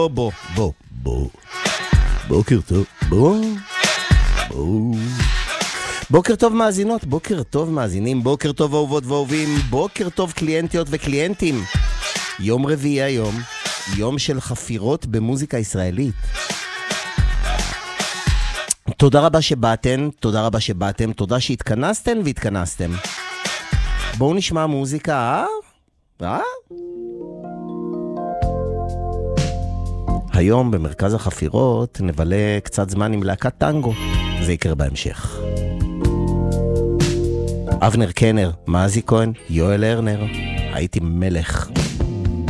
בוקר טוב, בוקר טוב מאזינות, בוקר טוב מאזינים, בוקר טוב אהובות ואהובים, בוקר טוב קליינטיות וקליינטים. יום רביעי היום, יום של חפירות במוזיקה ישראלית. תודה רבה שבאתם, תודה רבה שבאתם, תודה שהתכנסתם והתכנסתם. בואו נשמע מוזיקה, היום במרכז החפירות נבלה קצת זמן עם להקת טנגו, זה יקרה בהמשך. אבנר קנר, מאזי כהן, יואל הרנר, הייתי מלך.